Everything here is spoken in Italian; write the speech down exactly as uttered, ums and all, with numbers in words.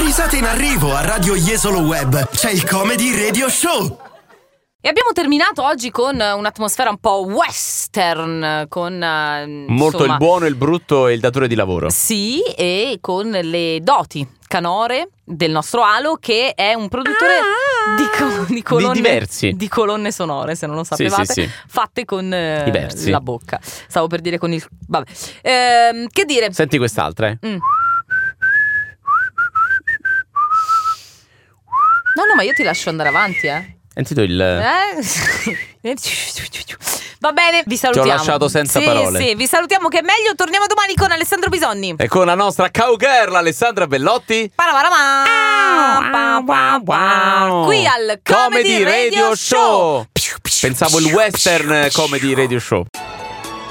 Risate in arrivo a Radio Jesolo Web. C'è il Comedy Radio Show. E abbiamo terminato oggi con un'atmosfera un po' western, con uh, molto insomma, il buono, il brutto e il datore di lavoro. Sì, e con le doti canore del nostro Alo, che è un produttore ah, di, co- di colonne di diversi di colonne sonore, se non lo sapevate, sì, sì, sì. fatte con eh, la bocca. Stavo per dire con il vabbè. Ehm, che dire? Senti quest'altra, eh. Mm. No, no, ma io ti lascio andare avanti, eh. Sentito il... Eh? Va bene, vi salutiamo. Ti ho lasciato senza sì, parole. Sì, vi salutiamo che è meglio. Torniamo domani con Alessandro Bisogni e con la nostra cowgirl Alessandra Bellotti. Qui al Comedy, Comedy Radio, Radio Show. Show. Pensavo il western Comedy Radio Show.